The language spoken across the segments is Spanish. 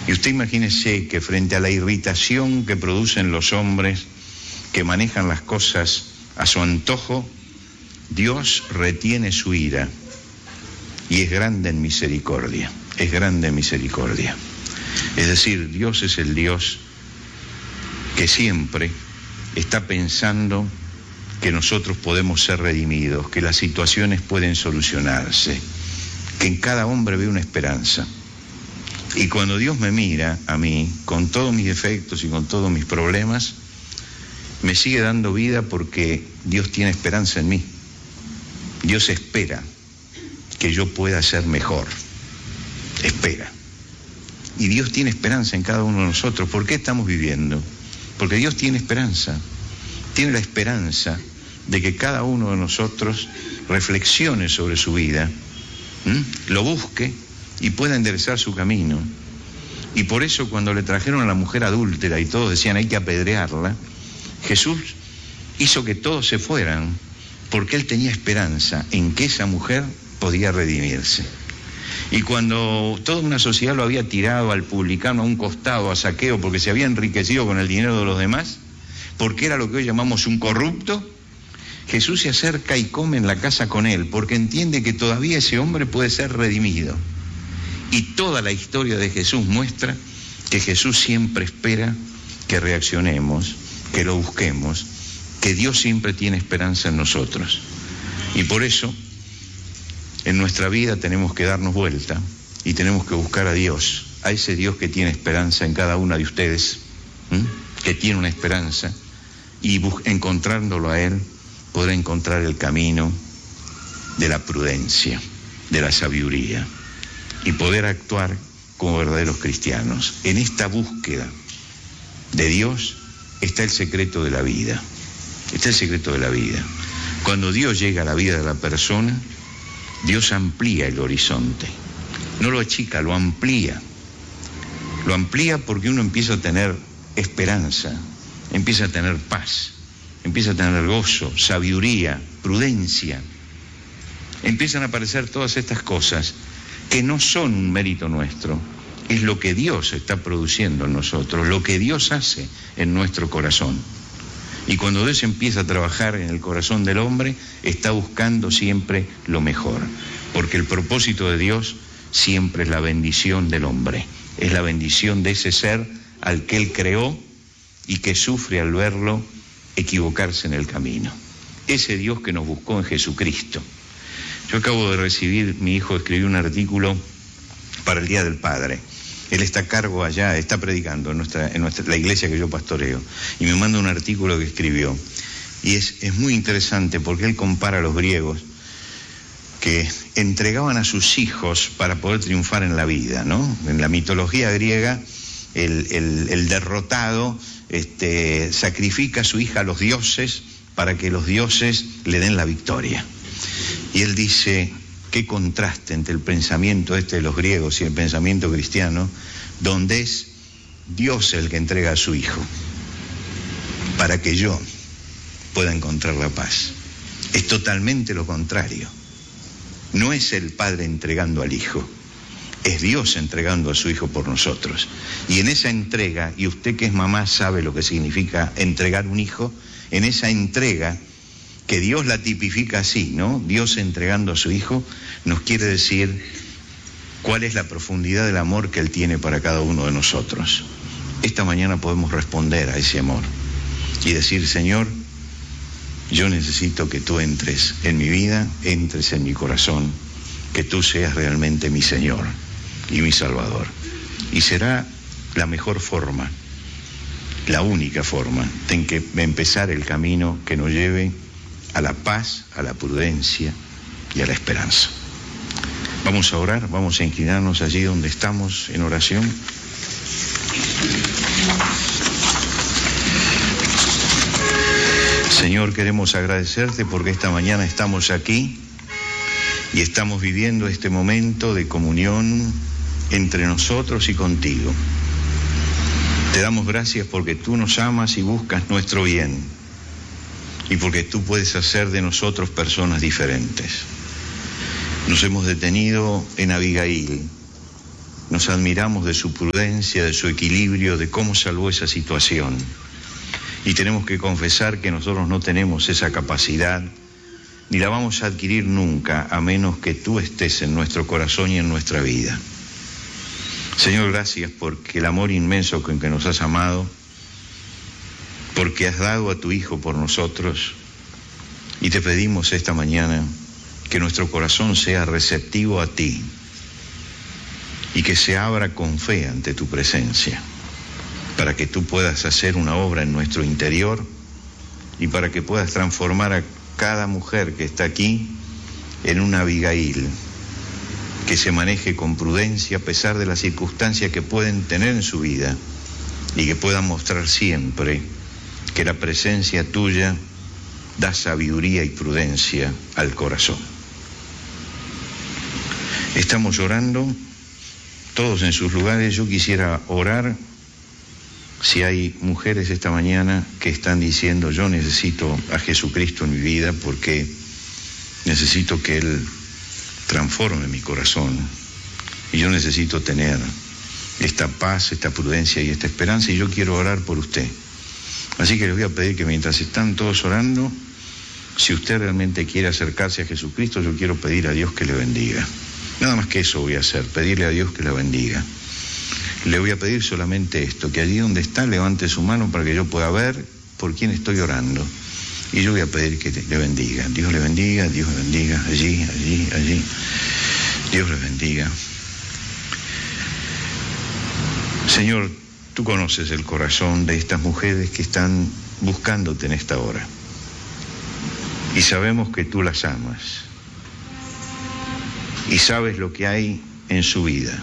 Y usted imagínese que frente a la irritación que producen los hombres que manejan las cosas a su antojo, Dios retiene su ira y es grande en misericordia, es grande en misericordia. Es decir, Dios es el Dios que siempre está pensando que nosotros podemos ser redimidos, que las situaciones pueden solucionarse, que en cada hombre ve una esperanza. Y cuando Dios me mira a mí, con todos mis defectos y con todos mis problemas, me sigue dando vida porque Dios tiene esperanza en mí. Dios espera que yo pueda ser mejor. Espera. Y Dios tiene esperanza en cada uno de nosotros. ¿Por qué estamos viviendo? Porque Dios tiene esperanza. Tiene la esperanza de que cada uno de nosotros reflexione sobre su vida, lo busque y pueda enderezar su camino. Y por eso cuando le trajeron a la mujer adúltera y todos decían hay que apedrearla, Jesús hizo que todos se fueran porque él tenía esperanza en que esa mujer podía redimirse. Y cuando toda una sociedad lo había tirado al publicano a un costado, a Zaqueo, porque se había enriquecido con el dinero de los demás, porque era lo que hoy llamamos un corrupto, Jesús se acerca y come en la casa con él, porque entiende que todavía ese hombre puede ser redimido. Y toda la historia de Jesús muestra que Jesús siempre espera que reaccionemos, que lo busquemos, que Dios siempre tiene esperanza en nosotros. Y por eso, en nuestra vida tenemos que darnos vuelta y tenemos que buscar a Dios, a ese Dios que tiene esperanza en cada una de ustedes, que tiene una esperanza, y encontrándolo a Él, podrá encontrar el camino de la prudencia, de la sabiduría, y poder actuar como verdaderos cristianos. En esta búsqueda de Dios está el secreto de la vida. Está el secreto de la vida. Cuando Dios llega a la vida de la persona, Dios amplía el horizonte. No lo achica, lo amplía. Lo amplía porque uno empieza a tener esperanza, empieza a tener paz, empieza a tener gozo, sabiduría, prudencia. Empiezan a aparecer todas estas cosas que no son un mérito nuestro, es lo que Dios está produciendo en nosotros, lo que Dios hace en nuestro corazón. Y cuando Dios empieza a trabajar en el corazón del hombre, está buscando siempre lo mejor, porque el propósito de Dios siempre es la bendición del hombre, es la bendición de ese ser al que Él creó y que sufre al verlo equivocarse en el camino. Ese Dios que nos buscó en Jesucristo. Yo acabo de recibir, mi hijo escribió un artículo para el Día del Padre. Él está a cargo allá, está predicando en la iglesia que yo pastoreo, y me manda un artículo que escribió. Y es muy interesante porque él compara a los griegos que entregaban a sus hijos para poder triunfar en la vida, ¿no? En la mitología griega, el derrotado sacrifica a su hija a los dioses para que los dioses le den la victoria. Y él dice, qué contraste entre el pensamiento de los griegos y el pensamiento cristiano, donde es Dios el que entrega a su hijo para que yo pueda encontrar la paz. Es totalmente lo contrario. No es el padre entregando al hijo, es Dios entregando a su hijo por nosotros. Y en esa entrega, y usted que es mamá sabe lo que significa entregar un hijo, en esa entrega, que Dios la tipifica así, ¿no? Dios entregando a su hijo, nos quiere decir cuál es la profundidad del amor que Él tiene para cada uno de nosotros. Esta mañana podemos responder a ese amor y decir, Señor, yo necesito que tú entres en mi vida, entres en mi corazón, que tú seas realmente mi Señor y mi Salvador. Y será la mejor forma, la única forma en que empezar el camino que nos lleve a la paz, a la prudencia y a la esperanza. Vamos a orar, vamos a inclinarnos allí donde estamos en oración. Señor, queremos agradecerte porque esta mañana estamos aquí y estamos viviendo este momento de comunión entre nosotros y contigo. Te damos gracias porque tú nos amas y buscas nuestro bien, y porque tú puedes hacer de nosotros personas diferentes. Nos hemos detenido en Abigail, Nos admiramos de su prudencia, de su equilibrio, de cómo salvó esa situación. Y tenemos que confesar que nosotros no tenemos esa capacidad, ni la vamos a adquirir nunca, a menos que tú estés en nuestro corazón y en nuestra vida. Señor, gracias porque el amor inmenso con que nos has amado, porque has dado a tu Hijo por nosotros, y te pedimos esta mañana que nuestro corazón sea receptivo a ti y que se abra con fe ante tu presencia, para que tú puedas hacer una obra en nuestro interior y para que puedas transformar a cada mujer que está aquí en una Abigail, que se maneje con prudencia a pesar de las circunstancias que pueden tener en su vida y que puedan mostrar siempre que la presencia tuya da sabiduría y prudencia al corazón. Estamos orando, todos en sus lugares. Yo quisiera orar si hay mujeres esta mañana que están diciendo: yo necesito a Jesucristo en mi vida porque necesito que Él transforme mi corazón y yo necesito tener esta paz, esta prudencia y esta esperanza, y yo quiero orar por usted. Así que les voy a pedir que mientras están todos orando, si usted realmente quiere acercarse a Jesucristo, yo quiero pedir a Dios que le bendiga. Nada más que eso voy a hacer, pedirle a Dios que la bendiga. Le voy a pedir solamente esto, que allí donde está levante su mano para que yo pueda ver por quién estoy orando. Y yo voy a pedir que le bendiga. Dios le bendiga, Dios le bendiga, allí, allí, allí. Dios le bendiga. Señor, tú conoces el corazón de estas mujeres que están buscándote en esta hora. Y sabemos que tú las amas. Y sabes lo que hay en su vida.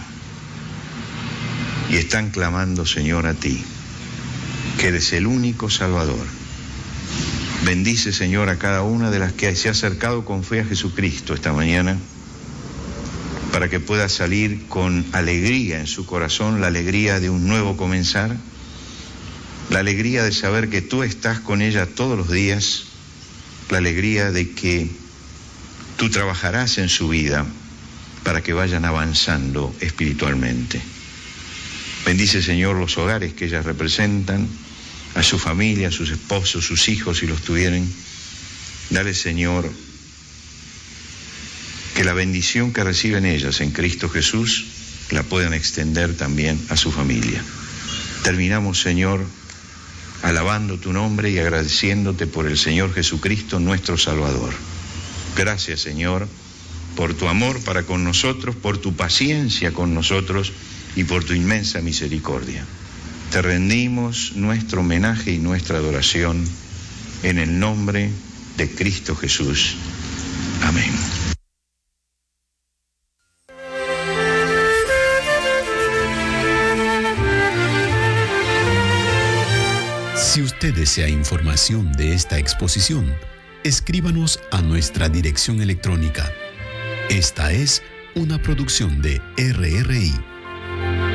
Y están clamando, Señor, a ti, que eres el único Salvador. Bendice, Señor, a cada una de las que se ha acercado con fe a Jesucristo esta mañana, para que pueda salir con alegría en su corazón, la alegría de un nuevo comenzar, la alegría de saber que tú estás con ella todos los días, la alegría de que tú trabajarás en su vida para que vayan avanzando espiritualmente. Bendice, Señor, los hogares que ellas representan, a su familia, a sus esposos, sus hijos, si los tuvieran. Dale, Señor, que la bendición que reciben ellas en Cristo Jesús la puedan extender también a su familia. Terminamos, Señor, alabando tu nombre y agradeciéndote por el Señor Jesucristo, nuestro Salvador. Gracias, Señor, por tu amor para con nosotros, por tu paciencia con nosotros y por tu inmensa misericordia. Te rendimos nuestro homenaje y nuestra adoración en el nombre de Cristo Jesús. Amén. Si usted desea información de esta exposición, escríbanos a nuestra dirección electrónica. Esta es una producción de RRI.